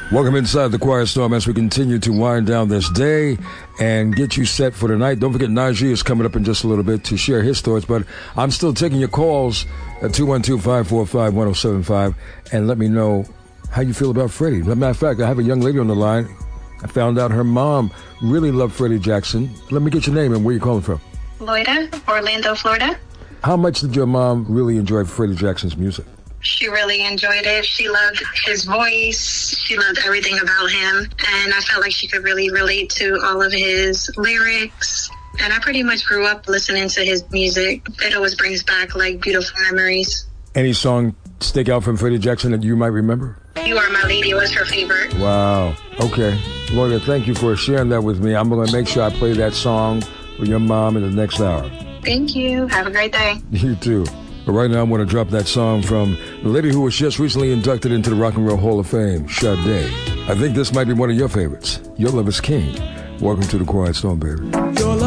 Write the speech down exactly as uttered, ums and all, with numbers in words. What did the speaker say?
Welcome inside the Quiet Storm as we continue to wind down this day and get you set for tonight. Don't forget, Najee is coming up in just a little bit to share his thoughts, but I'm still taking your calls at two one two, five four five, one oh seven five and let me know how you feel about Freddie. As a matter of fact, I have a young lady on the line. I found out her mom really loved Freddie Jackson. Let me get your name and where you're calling from. Loida, Orlando, Florida. How much did your mom really enjoy Freddie Jackson's music? She really enjoyed it. She loved his voice. She loved everything about him. And I felt like she could really relate to all of his lyrics. And I pretty much grew up listening to his music. It always brings back, like, beautiful memories. Any song stick out from Freddie Jackson that you might remember? You Are My Lady was her favorite. Wow. Okay. Loida, thank you for sharing that with me. I'm going to make sure I play that song for your mom in the next hour. Thank you. Have a great day. You too. But right now, I'm going to drop that song from the lady who was just recently inducted into the Rock and Roll Hall of Fame, Sade. I think this might be one of your favorites. Your Love is King. Welcome to the Quiet Storm, baby. Your love